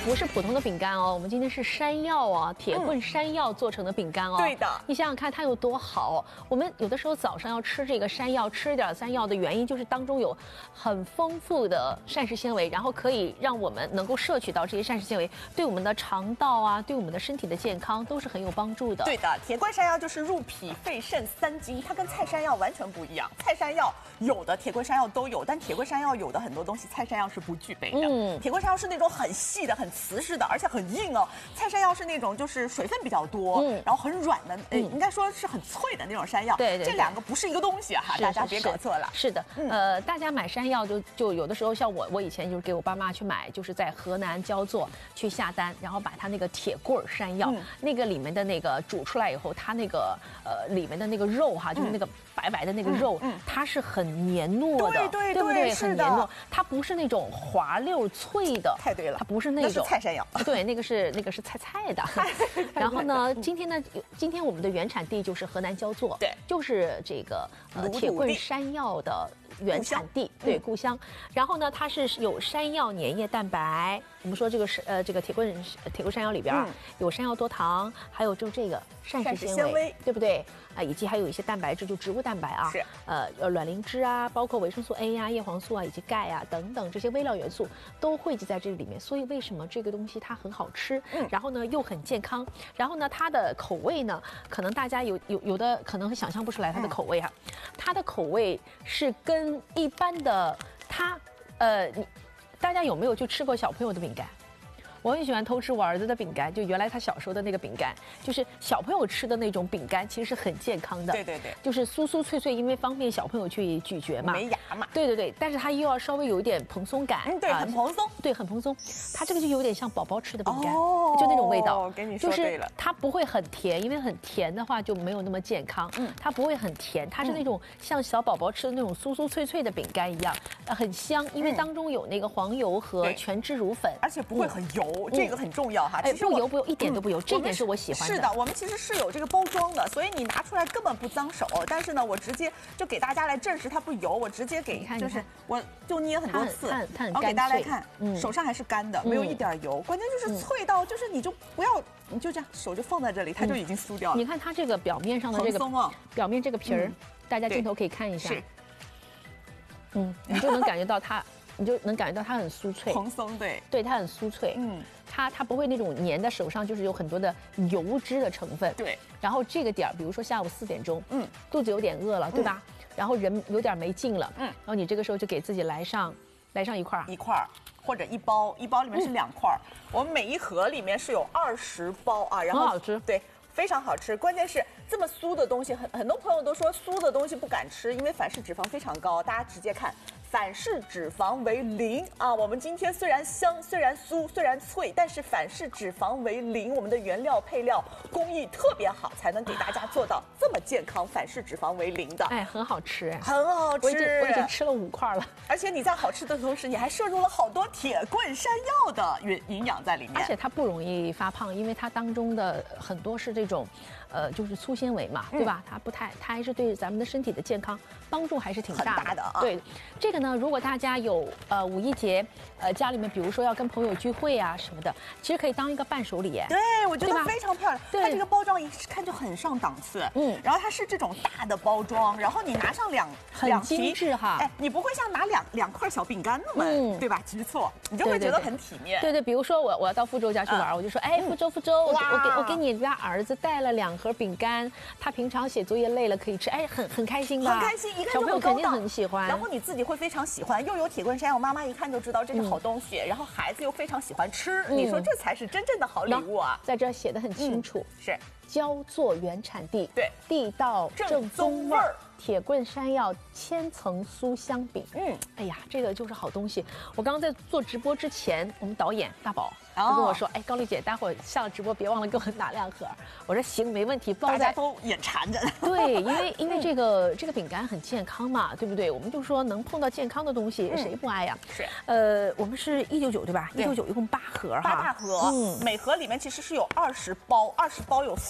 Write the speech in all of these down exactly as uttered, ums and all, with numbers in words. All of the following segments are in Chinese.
不是普通的饼干哦，我们今天是山药啊，铁棍山药做成的饼干哦。 对的， 你想想看它有多好。我们有的时候早上要吃这个山药，吃点山药的原因就是当中有很丰富的膳食纤维，然后可以让我们能够摄取到这些膳食纤维，对我们的肠道啊，对我们的身体的健康都是很有帮助的。 对的，铁棍山药就是入脾肺肾三经，它跟菜山药完全不一样。菜山药有的，铁棍山药都有，但铁棍山药有的很多东西菜山药是不具备的。嗯，铁棍山药是那种很细的、很瓷实的，而且很硬哦。菜山药是那种就是水分比较多，嗯，然后很软的，呃，应该说是很脆的那种山药。 对对， 这两个不是一个东西哈，大家别搞错了。 是的，呃，大家买山药就就有的时候像我，我以前就是给我爸妈去买，就是在河南焦作去下单，然后把它那个铁棍山药，那个里面的那个煮出来以后，它那个呃里面的那个肉哈，就是那个白白的那个肉，它是很黏糯的， 对对对不对？很黏糯，它不是那种滑溜脆的。 太对了， 它不是那种菜山药， 对，那个是那个是菜菜的。然后呢，今天呢，今天我们的原产地就是河南焦作， 对， 就是这个呃铁棍山药的原产地，对，故乡。然后呢，它是有山药粘液蛋白。我们说这个是呃这个铁棍铁棍山药里边有山药多糖，还有就这个膳食纤维，对不对？啊，以及还有一些蛋白质，就植物蛋白啊， 是呃呃卵磷脂啊，包括维生素 A 呀、叶黄素啊，以及钙啊等等这些微量元素都汇集在这里面。所以为什么这个东西它很好吃，嗯，然后呢又很健康，然后呢它的口味呢，可能大家有有有的可能想象不出来它的口味啊，嗯、它的口味是跟一般的它呃你。大家有没有去吃过小朋友的饼干？我很喜欢偷吃我儿子的饼干，就原来他小时候的那个饼干，就是小朋友吃的那种饼干，其实是很健康的。 对对对， 就是酥酥脆脆，因为方便小朋友去咀嚼嘛， 没牙嘛。 对对对，但是它又要稍微有一点蓬松感， 嗯，对，很蓬松， 对，很蓬松。它这个就有点像宝宝吃的饼干，哦，就那种味道。 哦，跟你说对了， 就是它不会很甜，因为很甜的话就没有那么健康。嗯，它不会很甜，它是那种像小宝宝吃的那种酥酥脆脆的饼干一样，呃，很香，因为当中有那个黄油和全脂乳粉， 而且不会很油，这个很重要。 哎，不油不油，一点都不油，这点是我喜欢的。 是的，我们其实是有这个包装的，所以你拿出来根本不脏手。但是呢，我直接就给大家来证实它不油，我直接给，就是我就捏很多次， 然后给大家来看，手上还是干的，没有一点油。关键就是脆到，就是你就不要，你就这样手就放在这里，它就已经酥掉了。 你看它这个表面上的这个表面这个皮儿，大家镜头可以看一下，嗯，你就能感觉到它。你就能感觉到它很酥脆， 蓬松，对， 对，它很酥脆，嗯，它它不会那种粘在手上，就是有很多的油脂的成分， 对。 然后这个点儿，比如说下午四点钟，嗯，肚子有点饿了，对吧？然后人有点没劲了，嗯，然后你这个时候就给自己来上来上一块儿， 一块儿或者一包，一包里面是两块儿，我们每一盒里面是有二十包啊，然后很好吃， 对。非常好吃，关键是这么酥的东西，很很多朋友都说酥的东西不敢吃，因为反式脂肪非常高。大家直接看，反式脂肪为零啊！我们今天虽然香，虽然酥，虽然脆，但是反式脂肪为零。我们的原料配料工艺特别好，才能给大家做到这么健康，反式脂肪为零的。 哎，很好吃， 很好吃。 我已经我已经吃了五块了， 而且你在好吃的同时，你还摄入了好多铁棍山药的营营养在里面。 而且它不容易发胖，因为它当中的很多是这。这种，呃，就是粗纤维嘛，对吧？它不太，它还是对咱们的身体的健康帮助还是挺大的。 大的啊。 对，这个呢，如果大家有呃五一节，呃家里面比如说要跟朋友聚会啊什么的，其实可以当一个伴手礼。 对，我觉得非常漂亮。对，它这个包装一看就很上档次。嗯。然后它是这种大的包装，然后你拿上两很精致哈。 哎，你不会像拿两两块小饼干那么，嗯、对吧？局促，你就会觉得很体面。 对对，比如说我我要到福州家去玩，我就说，哎，福州福州，我我给我给你家儿子带了两盒饼干，他平常写作业累了可以吃，哎，很很开心吧？ 很开心，一看小朋友肯定很喜欢。 然后你自己会非常喜欢，又有铁棍山药，妈妈一看就知道这是好东西，然后孩子又非常喜欢吃，你说这才是真正的好礼物啊！ 在这写的很清楚， 是焦作原产地， 对， 地道正宗味儿。铁棍山药千层酥香饼，嗯，哎呀，这个就是好东西。我刚刚在做直播之前，我们导演大宝他跟我说，哎，高丽姐，待会儿下了直播别忘了给我拿两盒。我说行，没问题，包在。 大家都眼馋着。 对，因为因为这个这个饼干很健康嘛，对不对？我们就说能碰到健康的东西，谁不爱呀？ 是。 呃，我们是一九九对吧？一九九一共八盒哈。 八大盒，嗯，每盒里面其实是有二十包，二十包有四。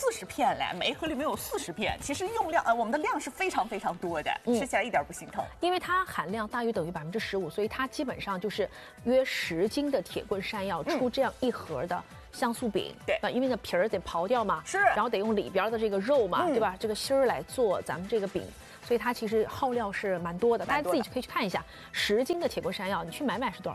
四十片嘞，每一盒里面有四十片，其实用量呃我们的量是非常非常多的，嗯、吃起来一点不心疼。 因为它含量大约等于百分之十五，所以它基本上就是约十斤的铁棍山药出这样一盒的香酥饼。 对啊，因为那皮儿得刨掉嘛， 是， 然后得用里边的这个肉嘛，嗯、对吧？这个芯儿来做咱们这个饼。所以它其实耗料是蛮多的，大家自己可以去看一下，十斤的铁棍山药，你去买买是多少？